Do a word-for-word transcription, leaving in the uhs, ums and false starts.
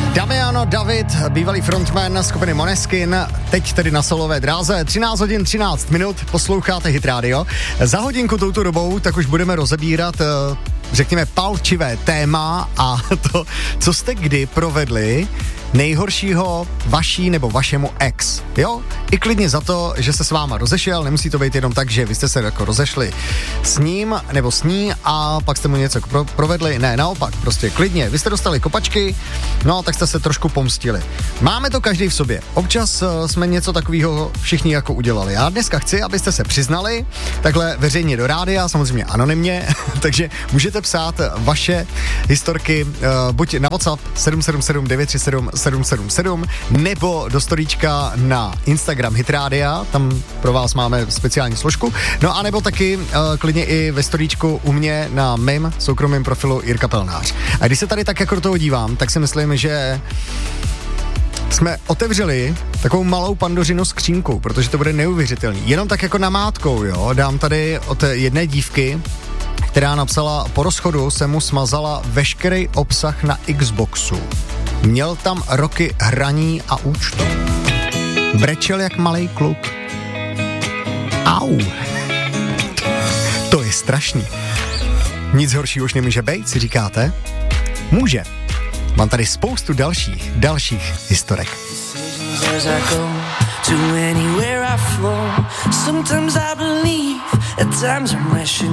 Damiano David, bývalý frontman skupiny Måneskin, teď tedy na solové dráze. třináct hodin třináct minut, posloucháte Hit Radio. Za hodinku touto dobou tak už budeme rozebírat, řekněme, palčivé téma a to, co jste kdy provedli nejhoršího vaší nebo vašemu ex, jo? I klidně za to, že se s váma rozešel, nemusí to být jenom tak, že vy jste se jako rozešli s ním nebo s ní a pak jste mu něco pro- provedli, ne, naopak, prostě klidně, vy jste dostali kopačky, no tak jste se trošku pomstili. Máme to každý v sobě, občas uh, jsme něco takového všichni jako udělali. Já dneska chci, abyste se přiznali, takhle veřejně do rádia, samozřejmě anonymně, takže můžete psát vaše historky uh, buď na WhatsApp sedm sedm sedm devět tři sedm sedm sedm sedm nebo do storíčka na Instagram Hit Rádia, tam pro vás máme speciální složku, no a nebo taky uh, klidně i ve storíčku u mě na mém soukromém profilu Jirka Pelnář. A když se tady tak jako do toho dívám, tak si myslím, že jsme otevřeli takovou malou pandořinu skřínku, protože to bude neuvěřitelný. Jenom tak jako namátkou, jo, dám tady od jedné dívky, která napsala: po rozchodu se mu smazala veškerý obsah na Xboxu. Měl tam roky hraní a účtu. Brečel jak malej kluk. Au. To je strašný. Nic horšího už nemůže být, si říkáte? Může. Mám tady spoustu dalších, dalších historek.